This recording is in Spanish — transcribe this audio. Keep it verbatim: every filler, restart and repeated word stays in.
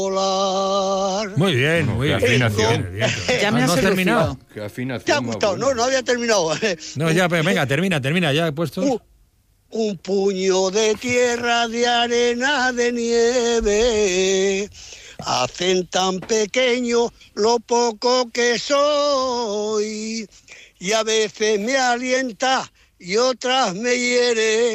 volar. Muy bien, muy bien. Afinación. Bien, bien. Ya me ¿No has has terminado? Qué afinación. ¿Te ha más gustado? buena. No, no había terminado. No, ya, pero venga, termina, termina, ya he puesto. Un, un puño de tierra, de arena, de nieve, hacen tan pequeño lo poco que soy, y a veces me alienta y otras me hiere.